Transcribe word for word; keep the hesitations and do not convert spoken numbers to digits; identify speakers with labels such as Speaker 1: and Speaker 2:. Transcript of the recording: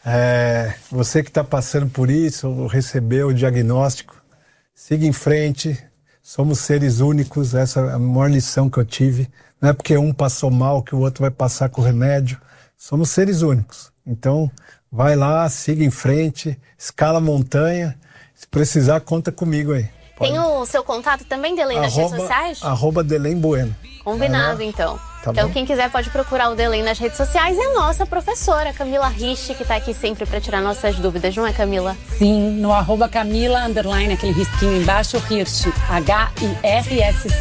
Speaker 1: É, você que está passando por isso, ou recebeu o diagnóstico, siga em frente. Somos seres únicos, essa é a maior lição que eu tive. Não é porque um passou mal que o outro vai passar com remédio. Somos seres únicos. Então, vai lá, siga em frente, escala a montanha. Se precisar, conta comigo aí.
Speaker 2: Tem o seu contato também, Delém, nas
Speaker 1: arroba,
Speaker 2: redes sociais?
Speaker 1: Arroba Delém Bueno.
Speaker 2: Combinado,
Speaker 1: é.
Speaker 2: então.
Speaker 1: Tá
Speaker 2: então,
Speaker 1: bom.
Speaker 2: quem quiser pode procurar o Delém nas redes sociais. E a nossa professora, Camila Rich, que está aqui sempre para tirar nossas dúvidas, não é, Camila?
Speaker 3: Sim, no arroba Camila, underline, aquele risquinho embaixo, Hirsch, H I R S C.